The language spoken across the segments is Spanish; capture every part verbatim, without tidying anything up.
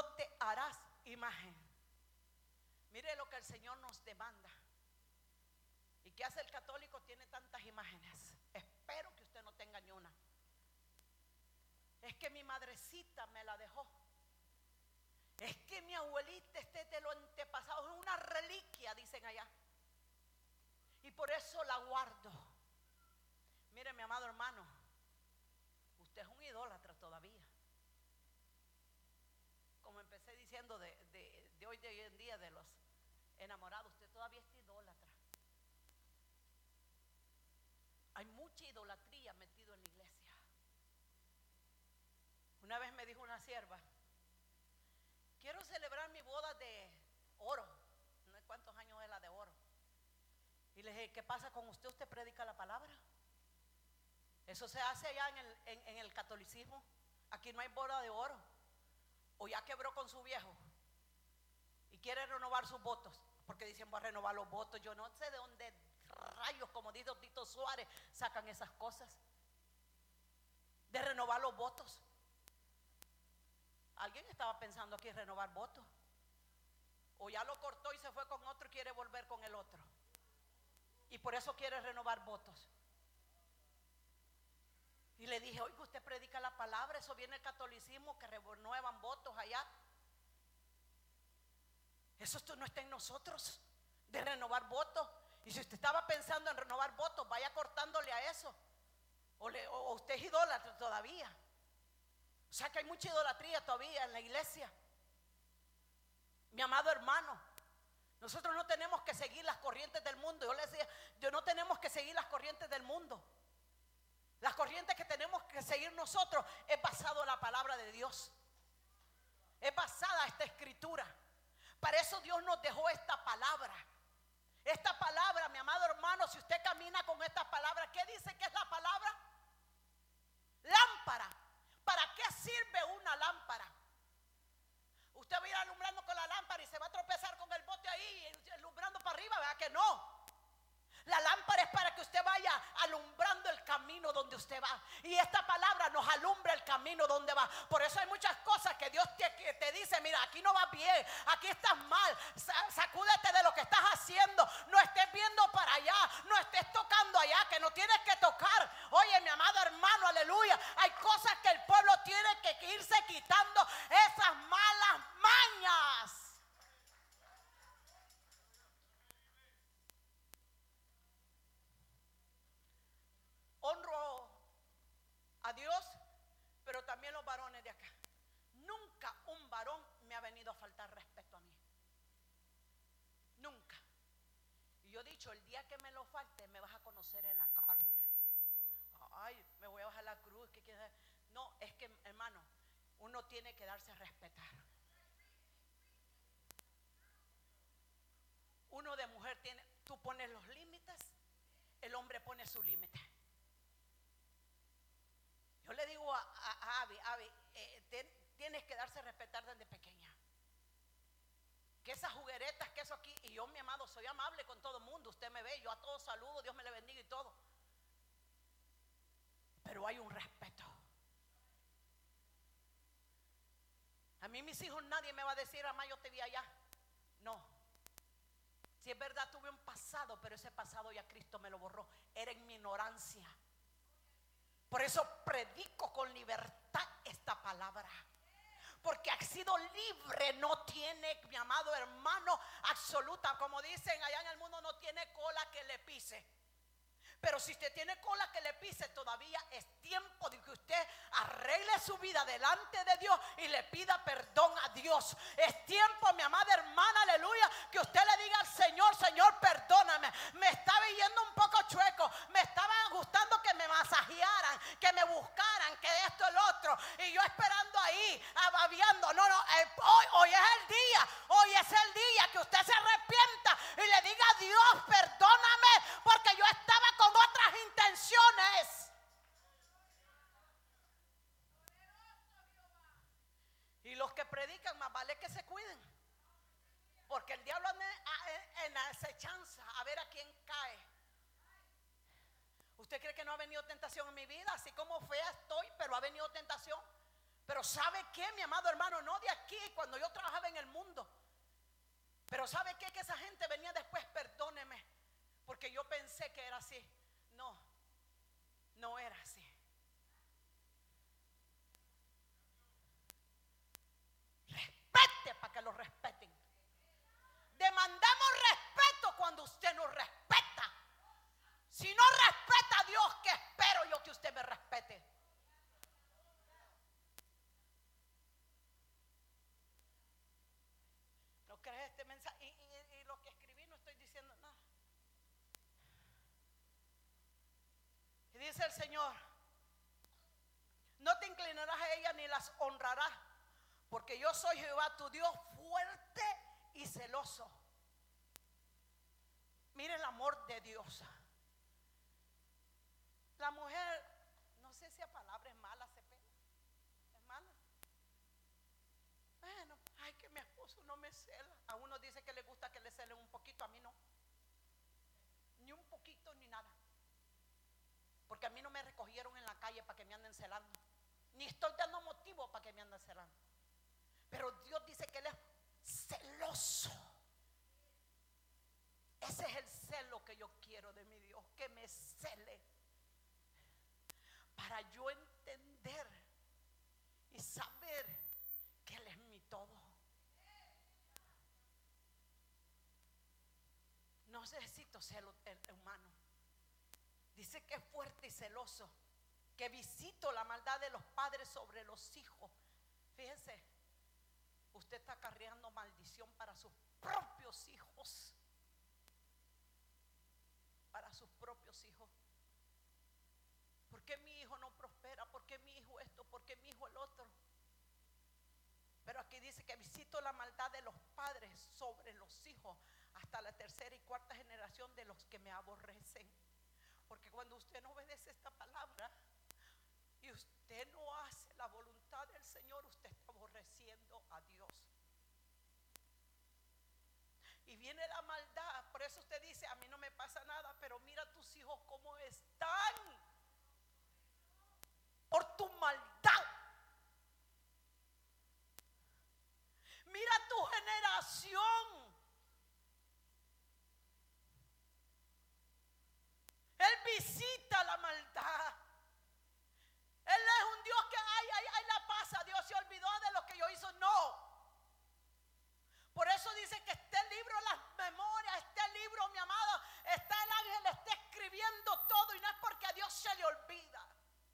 no te harás imagen. Mire lo que el Señor nos demanda. ¿Y qué hace el católico? Tiene tantas imágenes. Espero que usted no tenga ni una. Es que mi madrecita me la dejó. Es que mi abuelita, este de lo antepasado, es una reliquia, dicen allá. Y por eso la guardo. Mire, mi amado hermano, usted es un idólatra todavía. Como empecé diciendo de, de, de hoy de hoy en día, de los enamorados, usted todavía es idólatra. Hay mucha idolatría metido en la iglesia. Una vez me dijo una sierva: quiero celebrar mi boda de oro. No sé cuántos años es la de oro. Y le dije: ¿qué pasa con usted? ¿Usted predica la palabra? Eso se hace allá en el, en, en el catolicismo. Aquí no hay boda de oro. O ya quebró con su viejo y quiere renovar sus votos, porque dicen: voy a renovar los votos. Yo no sé de dónde rayos, como dijo Tito Suárez, sacan esas cosas de renovar los votos. Alguien estaba pensando aquí renovar votos, o ya lo cortó y se fue con otro y quiere volver con el otro, y por eso quiere renovar votos. Y le dije: oiga, usted predica la palabra, eso viene el catolicismo, que renuevan votos allá. Eso esto no está en nosotros, de renovar votos. Y si usted estaba pensando en renovar votos, vaya cortándole a eso. O, le, o usted es idólatra todavía. O sea que hay mucha idolatría todavía en la iglesia. Mi amado hermano, nosotros no tenemos que seguir las corrientes del mundo. Yo le decía, yo no tenemos que seguir las corrientes del mundo. Las corrientes que tenemos que seguir nosotros es basado en la palabra de Dios. Es basada esta escritura. Para eso Dios nos dejó esta palabra. Esta palabra, mi amado hermano, si usted camina con esta palabra, ¿qué dice que es la palabra? Lámpara. ¿Para qué sirve una lámpara? Usted va a ir alumbrando con la lámpara y se va a tropezar con el bote ahí, alumbrando para arriba, ¿verdad que no? La lámpara es para que usted vaya alumbrando el camino donde usted va. Y esta palabra nos alumbra el camino donde va. Por eso hay muchas cosas que Dios te, que te dice: mira, aquí no vas bien, aquí estás mal, sacúdete de lo que estás haciendo. No estés viendo para allá, no estés tocando allá, que no tienes que tocar. Oye, mi amado hermano, aleluya. Hay cosas que el pueblo tiene que irse quitando, esas malas mañas. Honro a Dios, pero también los varones de acá. Nunca un varón me ha venido a faltar respeto a mí. Nunca. Y yo he dicho: el día que me lo falte, me vas a conocer en la carne. Ay, me voy a bajar la cruz. ¿Qué quieres? No, es que, hermano, uno tiene que darse a respetar. Uno de mujer tiene, tú pones los límites, el hombre pone su límite. Yo le digo a, a, a Abby, Abby, eh, ten, tienes que darse a respetar desde pequeña. Que esas jugueretas, que eso aquí, y yo, mi amado, soy amable con todo el mundo. Usted me ve, yo a todos saludo, Dios me le bendiga y todo. Pero hay un respeto. A mí, mis hijos, nadie me va a decir: mamá, yo te vi allá. No. Si es verdad, tuve un pasado, pero ese pasado ya Cristo me lo borró. Era en mi ignorancia. Por eso predico con libertad esta palabra. Porque ha sido libre, no tiene, mi amado hermano, absoluta. Como dicen allá en el mundo, no tiene cola que le pise. Pero si usted tiene cola que le pise, todavía es tiempo de que usted arregle su vida delante de Dios y le pida perdón a Dios. Es tiempo, mi amada hermana, aleluya, que usted le diga al Señor: Señor, perdóname, me estaba yendo un poco chueco, me estaba gustando que me masajearan, que me buscaran, que esto, el otro, y yo esperando ahí, ababiando. No, no, eh, hoy, hoy es el día, hoy es el día que usted se arrepienta y le diga a Dios: perdóname, porque yo estaba con otras intenciones. Y los que predican, más vale que se cuiden, porque el diablo anda en acechanza a ver a quién cae. ¿Usted cree que no ha venido tentación en mi vida? Así como fea estoy, pero ha venido tentación. Pero ¿sabe qué, mi amado hermano? No de aquí, cuando yo trabajaba en el mundo. Pero ¿sabe qué? Que esa gente venía después, perdóneme, porque yo pensé que era así. No, no era así. Respete para que lo respeten. Demandamos respeto cuando usted nos respeta. Si no respeta a Dios, ¿qué espero yo que usted me respete? ¿No crees este mensaje? Y, y, y lo que escribí no estoy diciendo nada. Y dice el Señor: no te inclinarás a ellas ni las honrarás, porque yo soy Jehová tu Dios, fuerte y celoso. Mire el amor de Dios. La mujer, no sé si la palabra es mala, se pena. ¿Es mala? Bueno, ay, que mi esposo no me cela. A uno dice que le gusta que le celen un poquito, a mí no. Ni un poquito ni nada. Porque a mí no me recogieron en la calle para que me anden celando. Ni estoy dando motivo para que me anden celando. Pero Dios dice que Él es celoso. Ese es el celo que yo quiero de mi Dios, que me cele, para yo entender y saber que Él es mi todo. No necesito celo humano. Dice que es fuerte y celoso, que visito la maldad de los padres sobre los hijos. Fíjense, usted está acarreando maldición para sus propios hijos. Para sus propios hijos. ¿Por qué mi hijo no prospera? ¿Por qué mi hijo esto? ¿Por qué mi hijo el otro? Pero aquí dice que visito la maldad de los padres sobre los hijos, hasta la tercera y cuarta generación de los que me aborrecen. Porque cuando usted no obedece esta palabra y usted no hace la voluntad del Señor, usted está aborreciendo a Dios. Y viene la maldad. Por eso usted dice: a mí no me pasa nada, pero mira a tus hijos cómo están por tu maldad. Mira tu generación. Él visita la maldad. Él es un Dios que ay, ay, ay, la pasa. Dios se olvidó de lo que yo hizo. No. Por eso dice que este libro, las memorias, este libro, mi amado, está el ángel, está escribiendo todo, y no es porque a Dios se le olvida.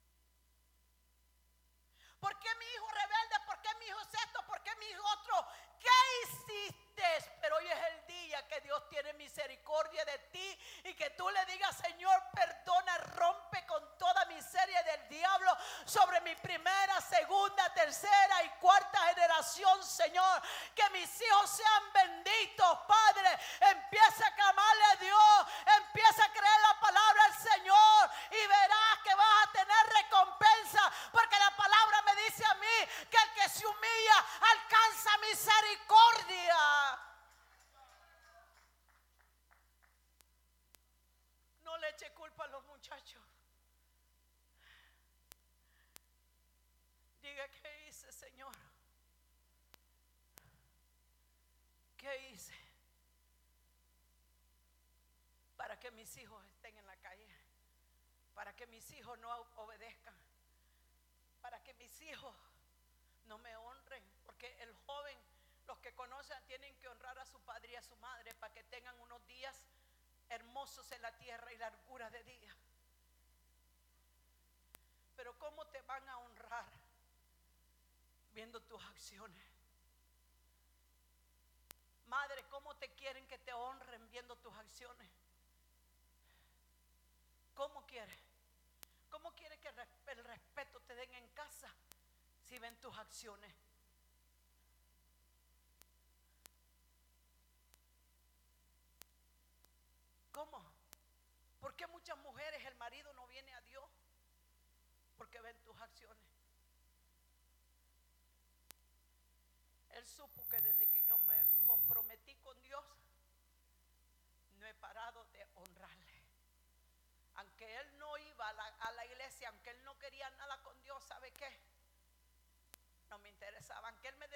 ¿Por qué mi hijo rebelde? ¿Por qué mi hijo es esto? ¿Por qué mi hijo otro? ¿Qué hiciste? Pero hoy es el día que Dios tiene misericordia de ti y que tú le digas: Señor, perdona, rompe con toda miseria del diablo sobre mi primera, segunda, tercera y cuarta generación, Señor. Que mis hijos sean benditos, Padre. Empieza a clamarle a Dios, empieza a creer la palabra del Señor y verás que vas a tener recompensa, porque la palabra me dice a mí que el que se humilla alcanza misericordia. No le eche culpa a los muchachos. Diga: ¿qué hice, Señor? ¿Qué hice para que mis hijos estén en la calle? Para que mis hijos no obedezcan, para que mis hijos no me honren. Porque el joven, los que conocen, tienen que honrar a su padre y a su madre para que tengan unos días hermosos en la tierra y larguras de día. Pero ¿cómo te van a honrar? Viendo tus acciones. Madre, ¿cómo te quieren que te honren viendo tus acciones? ¿Cómo quiere? ¿Cómo quiere que el respeto te den en casa si ven tus acciones? ¿Cómo? ¿Por qué muchas mujeres el marido no viene a Dios? Porque ven tus acciones. Él supo que desde que me comprometí con Dios, no he parado de honrarle. Aunque él no iba a la, a la iglesia, aunque él no quería nada con Dios, ¿sabe qué? interesaban, que él me